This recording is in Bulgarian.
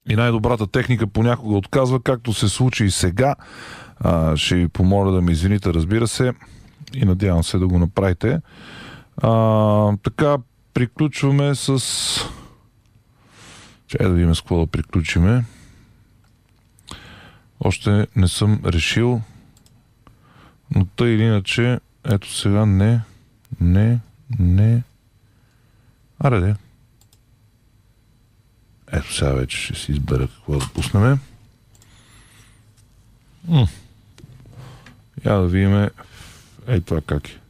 И най-добрата техника понякога отказва, както се случи и сега. Ще ви помоля да ме извините, разбира се, и надявам се да го направите. Така, приключваме с... Чакай да видим с какво да приключиме. Още не съм решил, но тъй или иначе, ето сега не. Аре. Ето сега вече ще си избера какво да пуснем. Я да видим ей това как е.